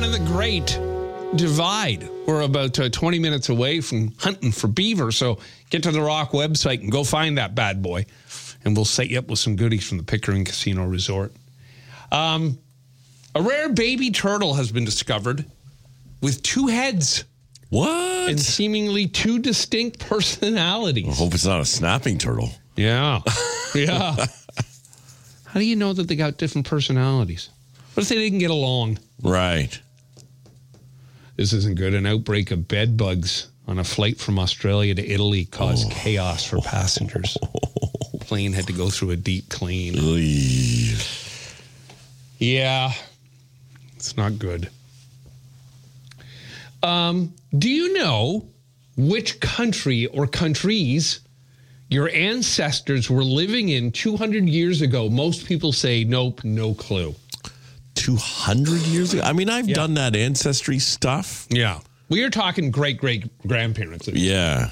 of the Great Divide. We're about 20 minutes away from hunting for beaver, so get to the Rock website and go find that bad boy, and we'll set you up with some goodies from the Pickering Casino Resort. A rare baby turtle has been discovered with 2 heads. What? And seemingly 2 distinct personalities. I hope it's not a snapping turtle. Yeah. Yeah. How do you know that they got different personalities? What if they didn't get along? Right. This isn't good. An outbreak of bed bugs on a flight from Australia to Italy caused chaos for passengers. The plane had to go through a deep clean. Yeah. It's not good. Do you know which country or countries your ancestors were living in 200 years ago? Most people say, nope, no clue. 200 years ago? I mean, I've done that ancestry stuff. Yeah. We are talking great-great-grandparents. Yeah.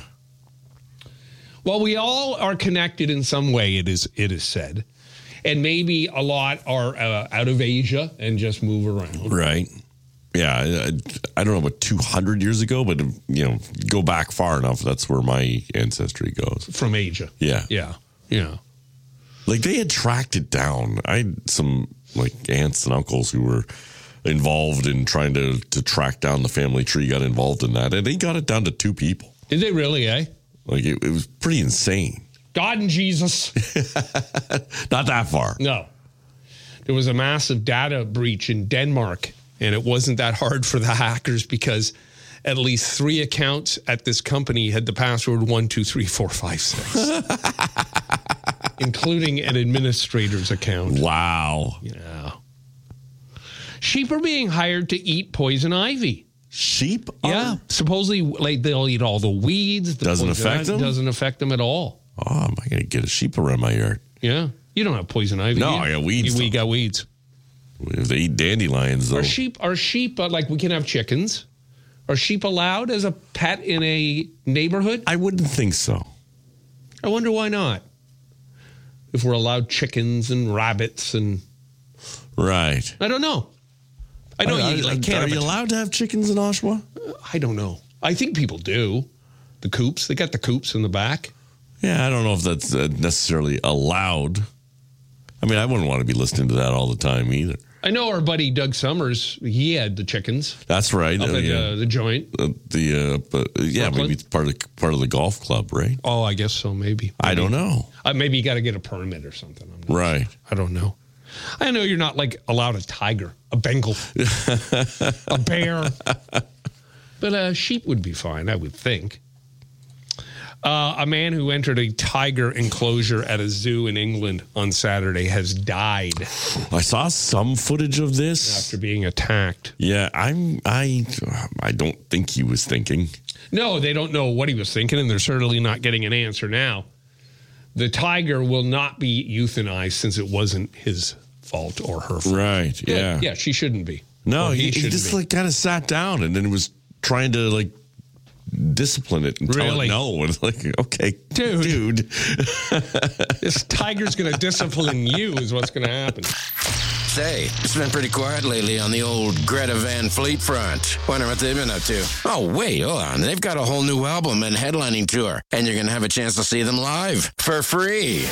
Well, we all are connected in some way, it is said. And maybe a lot are out of Asia and just move around. Right. Yeah, I don't know about 200 years ago, but, you know, go back far enough, that's where my ancestry goes. From Asia. Yeah. Yeah. Yeah. Like, they had tracked it down. I had some, like, aunts and uncles who were involved in trying to track down the family tree, got involved in that, and they got it down to 2 people. Did they really, eh? Like, it was pretty insane. God and Jesus. Not that far. No. There was a massive data breach in Denmark, and it wasn't that hard for the hackers because at least 3 accounts at this company had the password 123456, including an administrator's account. Wow. Yeah. Sheep are being hired to eat poison ivy. Sheep? Yeah. Supposedly, like, they'll eat all the weeds. Doesn't affect them? Doesn't affect them at all. Oh, am I going to get a sheep around my yard? Yeah. You don't have poison ivy. No, I got weeds. We got weeds. If they eat dandelions, though. Are sheep like we can have chickens? Are sheep allowed as a pet in a neighborhood? I wouldn't think so. I wonder why not. If we're allowed chickens and rabbits and... Right. I don't know. I know you can't. Are you allowed to have chickens in Oshawa? I don't know. I think people do. The coops. They got the coops in the back. Yeah, I don't know if that's necessarily allowed. I mean, I wouldn't want to be listening to that all the time either. I know our buddy Doug Summers, he had the chickens. That's right. Up at the joint. Yeah, maybe it's part of the golf club, right? Oh, I guess so, maybe. I don't know. Maybe you got to get a permit or something. Right. I don't know. I know you're not like allowed a tiger, a Bengal, a bear. But a sheep would be fine, I would think. A man who entered a tiger enclosure at a zoo in England on Saturday has died. I saw some footage of this after being attacked. Yeah, I don't think he was thinking. No, they don't know what he was thinking, and they're certainly not getting an answer now. The tiger will not be euthanized since it wasn't his fault or her fault. Right, yeah. Yeah, she shouldn't be. No, he just like kind of sat down and then was trying to like discipline it and tell it no. And like, okay, dude. This tiger's going to discipline you is what's going to happen. Say, it's been pretty quiet lately on the old Greta Van Fleet front. Wonder what they've been up to. Oh, wait, hold on. They've got a whole new album and headlining tour, and you're going to have a chance to see them live for free.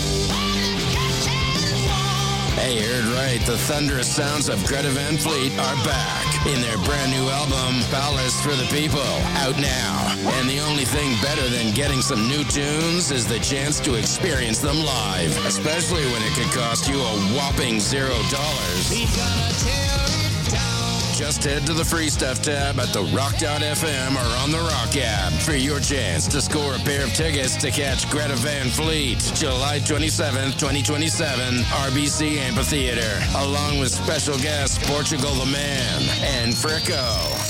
Hey, you heard right. The thunderous sounds of Greta Van Fleet are back in their brand new album, Ballast for the People, out now. And the only thing better than getting some new tunes is the chance to experience them live, especially when it could cost you a whopping $0. We gonna tear it down. Just head to the Free Stuff tab at the rock.fm or on the Rock app for your chance to score a pair of tickets to catch Greta Van Fleet, July 27th, 2027, RBC Amphitheater, along with special guests Portugal the Man and Fricko.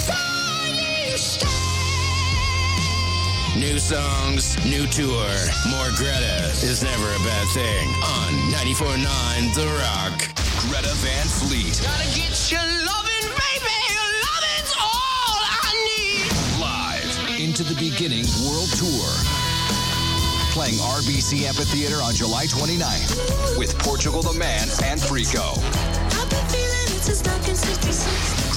New songs, new tour, more Greta is never a bad thing on 94.9 The Rock. Greta Van Fleet. Gotta get your loving, baby. Your loving's all I need. Live into the Beginning World Tour. Playing RBC Amphitheater on July 29th with Portugal the Man and Fricko. I've been feeling it since 1966. Grammy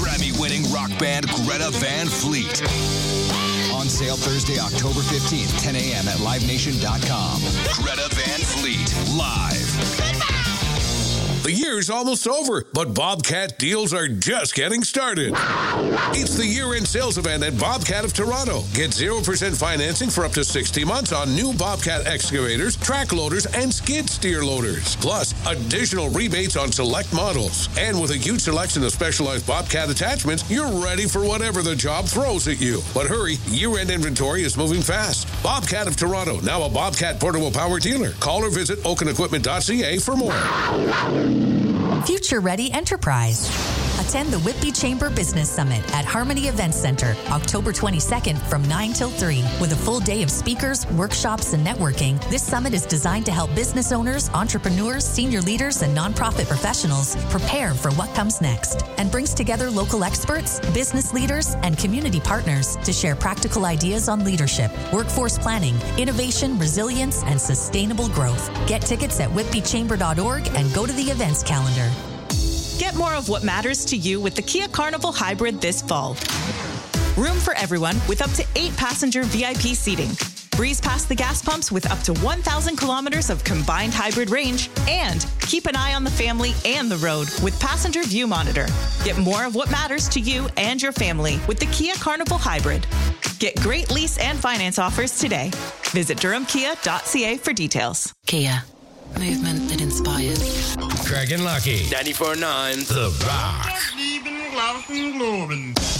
award-winning rock band Greta Van Fleet. On sale Thursday, October 15th, 10 a.m. at livenation.com. Greta Van Fleet, live. The year's almost over, but Bobcat deals are just getting started. It's the year-end sales event at Bobcat of Toronto. Get 0% financing for up to 60 months on new Bobcat excavators, track loaders, and skid steer loaders. Plus, additional rebates on select models. And with a huge selection of specialized Bobcat attachments, you're ready for whatever the job throws at you. But hurry, year-end inventory is moving fast. Bobcat of Toronto, now a Bobcat portable power dealer. Call or visit oakenequipment.ca for more. Future Ready Enterprise. Attend the Whitby Chamber Business Summit at Harmony Events Center, October 22nd from 9 till 3. With a full day of speakers, workshops, and networking, this summit is designed to help business owners, entrepreneurs, senior leaders, and nonprofit professionals prepare for what comes next, and brings together local experts, business leaders, and community partners to share practical ideas on leadership, workforce planning, innovation, resilience, and sustainable growth. Get tickets at whitbychamber.org and go to the events calendar. Get more of what matters to you with the Kia Carnival Hybrid this fall. Room for everyone with up to 8 passenger VIP seating. Breeze past the gas pumps with up to 1,000 kilometers of combined hybrid range. And keep an eye on the family and the road with Passenger View Monitor. Get more of what matters to you and your family with the Kia Carnival Hybrid. Get great lease and finance offers today. Visit durhamkia.ca for details. Kia. Movement that inspires. Craig and Lucky. 94.9 The Rock.